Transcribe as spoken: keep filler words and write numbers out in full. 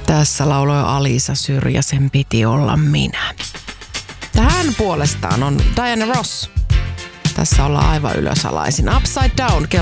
Tässä lauloi Alisa Syrjä, sen piti olla minä. Tähän puolestaan on Diana Ross. Tässä ollaan aivan ylösalaisin. Upside Down.